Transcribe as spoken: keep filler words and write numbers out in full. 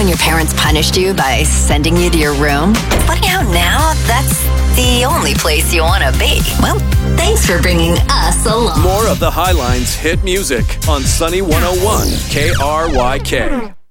when your parents punished you by sending you to your room? Funny how now that's the only place you want to be. Well, thanks for bringing us along. More of the Highlines hit music on Sunny one oh one K R Y K.